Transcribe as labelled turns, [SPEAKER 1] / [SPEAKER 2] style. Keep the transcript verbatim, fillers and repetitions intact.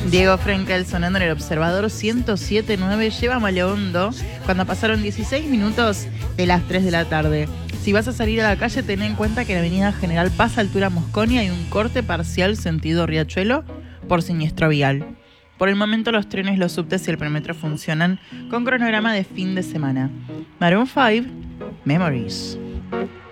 [SPEAKER 1] Diego Frenkel sonando en el Observador ciento siete punto nueve. Lleva Maleondo cuando pasaron dieciséis minutos de las tres de la tarde. Si vas a salir a la calle, ten en cuenta que en la avenida General Paz, altura Mosconi, hay un corte parcial sentido Riachuelo por siniestro vial. Por el momento los trenes, los subtes y el premetro funcionan con cronograma de fin de semana. Maroon cinco, Memories.